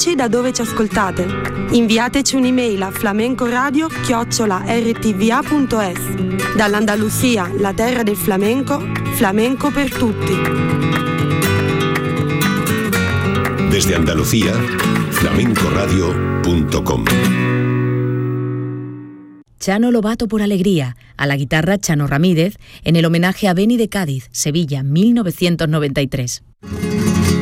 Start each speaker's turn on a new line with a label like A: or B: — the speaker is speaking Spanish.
A: diteci da dove ci ascoltate. Inviateci un'email a flamencoradio@rtva.es. Dall'Andalusia, la terra del flamenco, flamenco per tutti.
B: Desde Andalucía, flamencoradio.com.
C: Chano Lobato por Alegría, a la guitarra Chano Ramírez, en el homenaje a Beni de Cádiz, Sevilla, 1993.